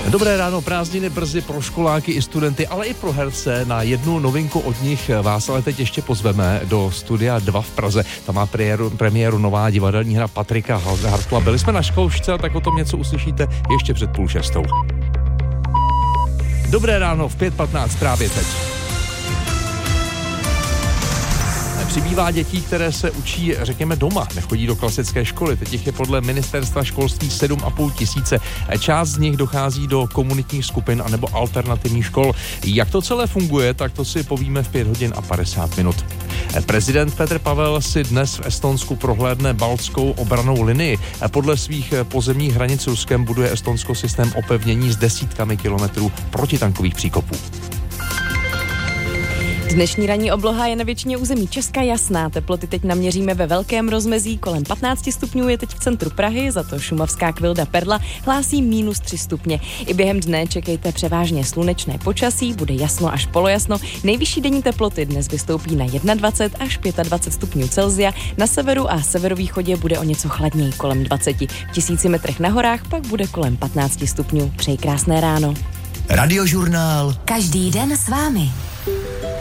Dobré ráno, prázdniny brzy pro školáky i studenty, ale i pro herce. Na jednu novinku od nich vás ale teď ještě pozveme do Studia 2 v Praze. Tam má premiéru nová divadelní hra Patrika Hartla. Byli jsme na škoušce, tak o tom něco uslyšíte ještě před 5:30. Dobré ráno v 5:15 právě teď. Přibývá dětí, které se učí, řekněme, doma, nechodí do klasické školy. Teď jich je podle ministerstva školství 7,5 tisíce. Část z nich dochází do komunitních skupin anebo alternativních škol. Jak to celé funguje, tak to si povíme v 5:50. Prezident Petr Pavel si dnes v Estonsku prohlédne baltskou obrannou linii. Podle svých pozemních hranic s Ruskem buduje Estonsko systém opevnění s desítkami kilometrů protitankových příkopů. Dnešní ranní obloha je na většině území Česka jasná. Teploty teď naměříme ve velkém rozmezí. Kolem 15 stupňů je teď v centru Prahy, za to šumavská Kvilda Perla hlásí -3 stupně. I během dne čekejte převážně slunečné počasí, bude jasno až polojasno. Nejvyšší denní teploty dnes vystoupí na 21 až 25 stupňů Celsia. Na severu a severovýchodě bude o něco chladněji, kolem 20. V 1000 metrech na horách pak bude kolem 15 stupňů. Přeji krásné ráno. Radiožurnál. Každý den s vámi.